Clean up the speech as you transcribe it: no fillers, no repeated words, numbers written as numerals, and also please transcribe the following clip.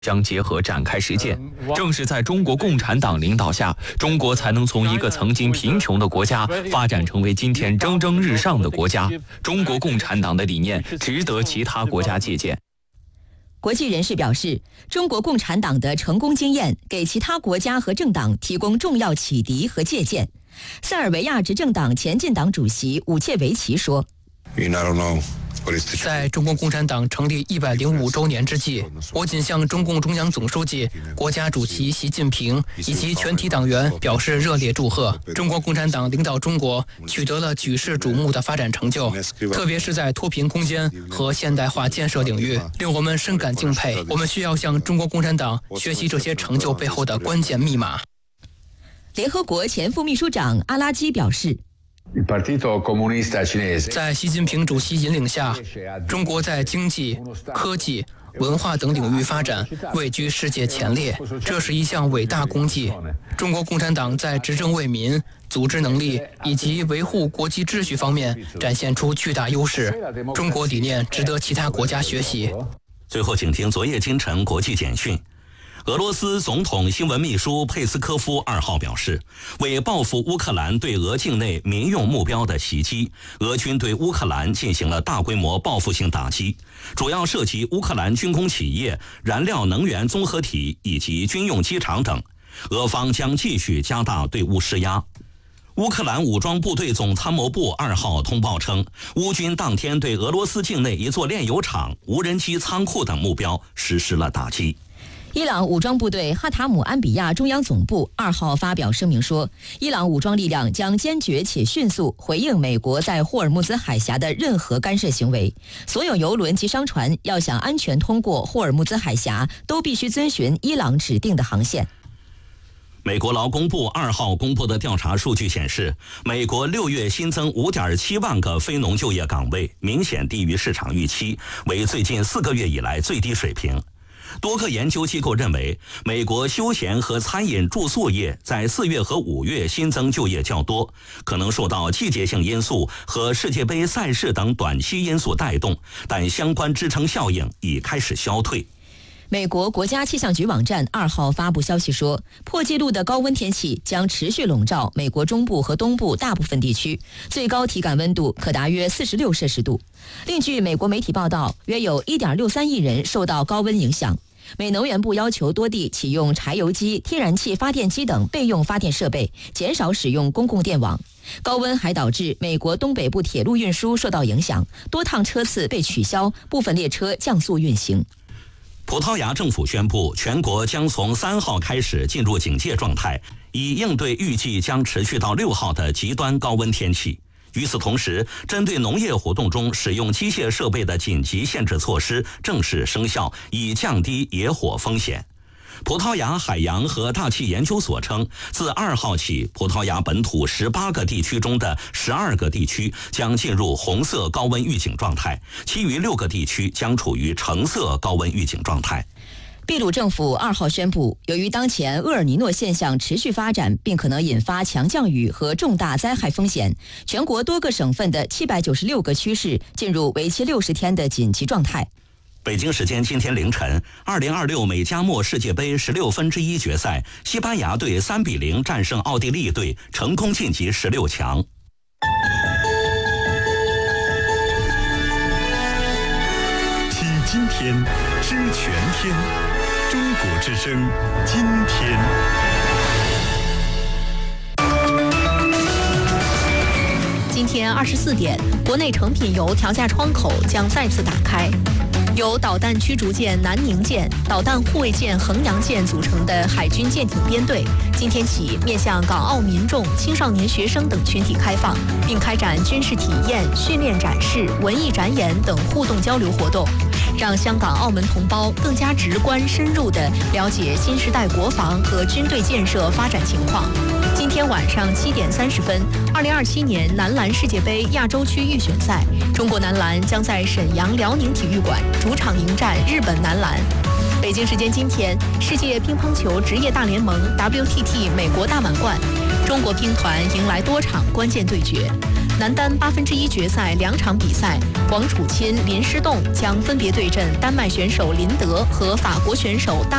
将结合展开实践。正是在中国共产党领导下，中国才能从一个曾经贫穷的国家发展成为今天蒸蒸日上的国家。中国共产党的理念值得其他国家借鉴。 国际人士表示，中国共产党的成功经验给其他国家和政党提供重要启迪和借鉴。塞尔维亚执政党前进党主席武切维奇说， 在中国共产党成立105周年之际，我谨向中共中央总书记、国家主席习近平以及全体党员表示热烈祝贺。中国共产党领导中国取得了举世瞩目的发展成就，特别是在脱贫攻坚和现代化建设领域，令我们深感敬佩。我们需要向中国共产党学习这些成就背后的关键密码。 联合国前副秘书长阿拉基表示， 在习近平主席引领下，中国在经济、科技、文化等领域发展位居世界前列，这是一项伟大功绩。中国共产党在执政为民、组织能力以及维护国际秩序方面展现出巨大优势，中国理念值得其他国家学习。 最后，请听昨夜今晨国际简讯。俄罗斯总统新闻秘书佩斯科夫2号表示，为报复乌克兰对俄境内民用目标的袭击，俄军对乌克兰进行了大规模报复性打击，主要涉及乌克兰军工企业、燃料能源综合体以及军用机场等。俄方将继续加大对乌施压。乌克兰武装部队总参谋部2号通报称，乌军当天对俄罗斯境内一座炼油厂、无人机仓库等目标实施了打击。 伊朗武装部队哈塔姆安比亚中央总部2号发表声明说，伊朗武装力量将坚决且迅速回应美国在霍尔木兹海峡的任何干涉行为。所有油轮及商船要想安全通过霍尔木兹海峡，都必须遵循伊朗指定的航线。 美国劳工部2号公布的调查数据显示，美国6月新增5.7万个非农就业岗位，明显低于市场预期，为最近4个月以来最低水平。多个研究机构认为，美国休闲和餐饮住宿业在4月和5月新增就业较多，可能受到季节性因素和世界杯赛事等短期因素带动，但相关支撑效应已开始消退。 美国国家气象局网站2号发布消息说，破纪录的高温天气将持续笼罩美国中部和东部大部分地区，最高体感温度可达约46摄氏度。另据美国媒体报道，约有 1.63 亿人受到高温影响。美能源部要求多地启用柴油机、天然气发电机等备用发电设备，减少使用公共电网。高温还导致美国东北部铁路运输受到影响，多趟车次被取消，部分列车降速运行。 葡萄牙政府宣布，全国将从3号开始进入警戒状态，以应对预计将持续到6号的极端高温天气。与此同时，针对农业活动中使用机械设备的紧急限制措施正式生效，以降低野火风险。葡萄牙海洋和大气研究所称，自2号起，葡萄牙本土18个地区中的12个地区将进入红色高温预警状态，其余6个地区将处于橙色高温预警状态。 秘鲁政府2号宣布，由于当前厄尔尼诺现象持续发展，并可能引发强降雨和重大灾害风险，全国多个省份的796个区市进入为期60天的紧急状态。 北京时间今天凌晨，2026美加墨世界杯16分之一决赛，西班牙队3-0战胜奥地利队，成功晋级16强。 听今天，知全天，中国之声，今天。 今天24点，国内成品油调价窗口将再次打开。由导弹驱逐舰南宁舰、导弹护卫舰衡阳舰组成的海军舰艇编队，今天起面向港澳民众、青少年学生等群体开放，并开展军事体验、训练展示、文艺展演等互动交流活动，让香港、澳门同胞更加直观、深入地了解新时代国防和军队建设发展情况。今天晚上7点30分，2027年男篮世界杯亚洲区预选赛，中国男篮将在沈阳辽宁体育馆主场迎战日本男篮。北京时间今天，世界乒乓球职业大联盟 WTT 美国大满贯，中国乒团迎来多场关键对决。 男单1/8决赛2场比赛，王楚钦、林诗栋将分别对阵丹麦选手林德和法国选手大